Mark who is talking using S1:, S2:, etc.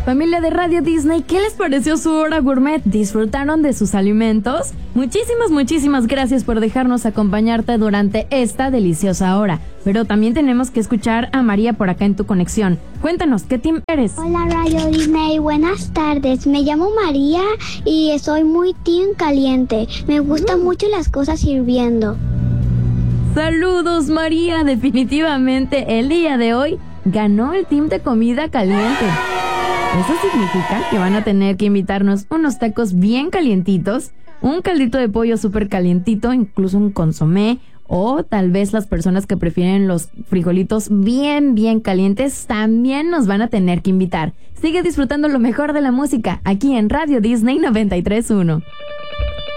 S1: Familia de Radio Disney, ¿qué les pareció su hora gourmet? ¿Disfrutaron de sus alimentos? Muchísimas gracias por dejarnos acompañarte durante esta deliciosa hora. Pero también tenemos que escuchar a María por acá en tu conexión. Cuéntanos, ¿qué team eres?
S2: Hola Radio Disney, buenas tardes. Me llamo María y soy muy team caliente. Me gustan mucho las cosas hirviendo.
S1: Saludos María, definitivamente el día de hoy ganó el team de comida caliente. Eso significa que van a tener que invitarnos unos tacos bien calientitos, un caldito de pollo súper calientito, incluso un consomé, o tal vez las personas que prefieren los frijolitos bien calientes también nos van a tener que invitar. Sigue disfrutando lo mejor de la música aquí en Radio Disney 93.1.